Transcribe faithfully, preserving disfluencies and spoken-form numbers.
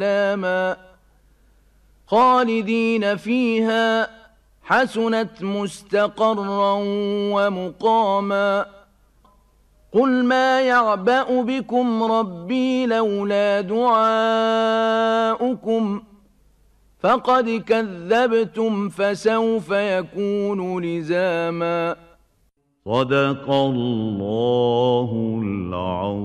سلاما خالدين فيها حسنت مستقرا ومقاما قل ما يعبأ بكم ربي لولا دعاؤكم فقد كذبتم فسوف يكون لزاما صدق الله العظيم.